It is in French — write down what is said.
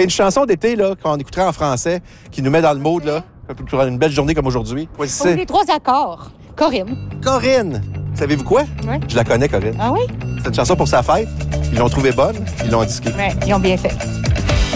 Et une chanson d'été, là, qu'on écouterait en français, qui nous met dans le mood, là, pour une belle journée comme aujourd'hui. Pour Choisissez. les 3 accords. Corinne. Corinne! Savez-vous quoi? Ouais. Je la connais, Corinne. Ah oui? C'est une chanson pour sa fête. Ils l'ont trouvée bonne, ils l'ont disquée. Oui, ils ont bien fait.